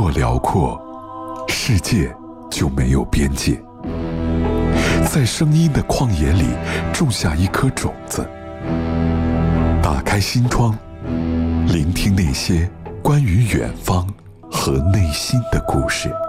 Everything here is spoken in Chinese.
若辽阔，世界就没有边界。在声音的旷野里种下一颗种子，打开心窗，聆听那些关于远方和内心的故事。